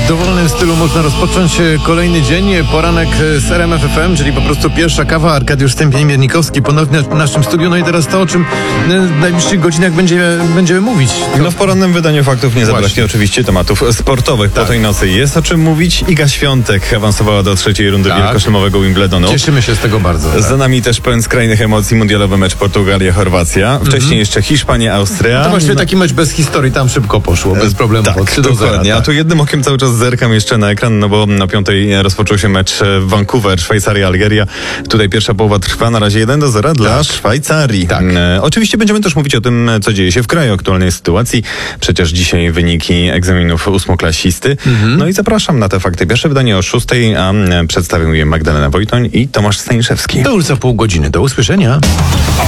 dowolnym stylu można rozpocząć kolejny dzień, poranek z RMF FM, czyli po prostu pierwsza kawa. Arkadiusz Stępień-Miernikowski ponownie w naszym studiu. No i teraz to, o czym w najbliższych godzinach będziemy mówić. No w porannym wydaniu faktów nie zabraknie oczywiście tematów sportowych. Po tej nocy jest o czym mówić. Iga Świątek awansowała do trzeciej rundy wielkoszlemowego Wimbledonu. Cieszymy się z tego bardzo. Za nami też pełen skrajnych emocji mundialowy mecz Portugalia-Chorwacja. Wcześniej jeszcze Hiszpania-Austria. To właściwie taki mecz bez historii, tam szybko poszło, bez problemu. Tak, dokładnie. A tu jednym okiem cały czas zerkam jeszcze na ekran, no bo na 5:00 rozpoczął się mecz Vancouver, Szwajcaria-Algeria. Tutaj pierwsza połowa trwa na razie 1-0 dla Szwajcarii. Tak. Oczywiście będziemy też mówić o tym, co dzieje się w kraju, aktualnej sytuacji. Przecież dzisiaj wyniki egzaminów ósmoklasisty. No i zapraszam na te fakty. Pierwsze wydanie o 6:00, a przedstawią je Magdalena Wojtoń i Tomasz Staniszewski. To już za pół godziny. Do usłyszenia.